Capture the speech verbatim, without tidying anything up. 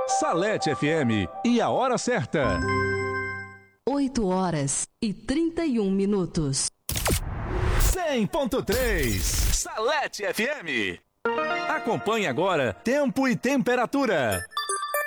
Salete F M e a hora certa. oito horas e trinta e um minutos. cem ponto três Salete F M. Acompanhe agora tempo e temperatura.